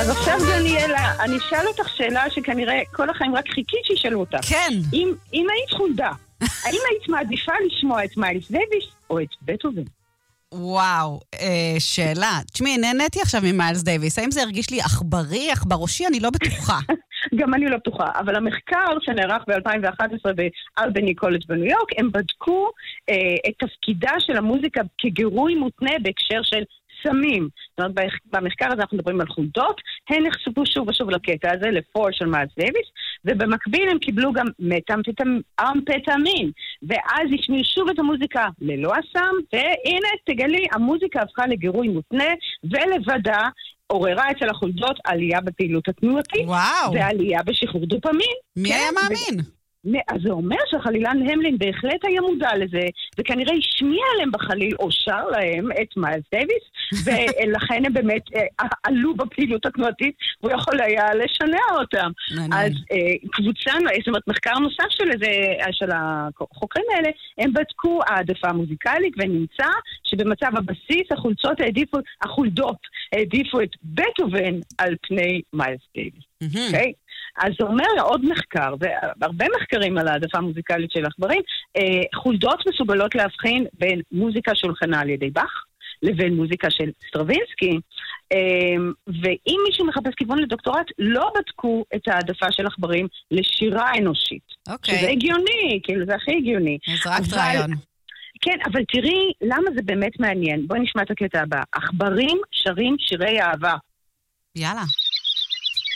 אז עכשיו דניאלה, אני אשאל אותך שאלה שכנראה כל החיים רק חיכית שישאלו אותך. כן. אם היית חולדה, האם היית מעדיפה לשמוע את מיילס דייוויס או את בטהובן? וואו, שאלה. תשמעי, נהניתי עכשיו ממיילס דייוויס. האם זה הרגיש לי עכברי, עכבראשי? אני לא בטוחה. גם אני לא בטוחה, אבל המחקר שנערך ב-2011 באלבני קולג' בניו יורק, הם בדקו את תפקידה של המוזיקה כגירוי מותנה בהקשר של סמים. זאת אומרת, במחקר הזה אנחנו מדברים על חולדות, הן נחשפו שוב ושוב לקטע הזה, לפור של מיילס דייוויס, ובמקביל הם קיבלו גם אמפטמין, ואז השמיעו שוב את המוזיקה ללא הסם, והנה, תגלי, המוזיקה הפכה לגירוי מותנה, ולבדה עוררה אצל החולדות עלייה בפעילות התנועתית, ועלייה בשחרור דופמין. מי היה מאמין? אז זה אומר שחלילן המלין בהחלט היה מודע לזה, וכנראה השמיע עליהם בחליל או שר להם את מיילס דייוויס, ולכן הם באמת עלו בפעילות התנועתית, והוא יכול היה לשנע אותם. אז קבוצה, זאת אומרת, מחקר נוסף של החוקרים האלה, הם בדקו העדפה המוזיקלית, ונמצא שבמצב הבסיס החולדות העדיפו את בטהובן על פני מיילס דייוויס. אוקיי? אז זה אומר עוד מחקר, והרבה מחקרים על העדפה המוזיקלית של עכברים, חולדות מסוגלות להבחין בין מוזיקה שהולחנה על ידי באך, לבין מוזיקה של סטרווינסקי, ואם מישהו מחפש כיוון לדוקטורט, לא בדקו את העדפה של עכברים לשירה אנושית. שזה הגיוני, כאילו זה הכי הגיוני. זה רק רעיון. כן, אבל תראי למה זה באמת מעניין. בואי נשמע את הקטע הבא. עכברים שרים שירי אהבה. יאללה.